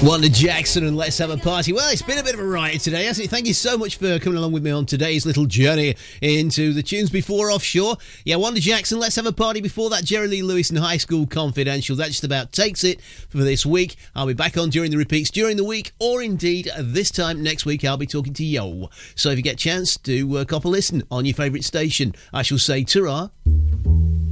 Wanda Jackson and Let's Have a Party. Well, it's been a bit of a riot today, hasn't it? Thank you so much for coming along with me on today's little journey into the tunes before offshore. Yeah, Wanda Jackson, Let's Have a Party. Before that, Jerry Lee Lewis and High School Confidential. That just about takes it for this week. I'll be back on during the repeats during the week, or indeed this time next week I'll be talking to Yo. So if you get a chance, do cop a listen on your favourite station. I shall say ta-ra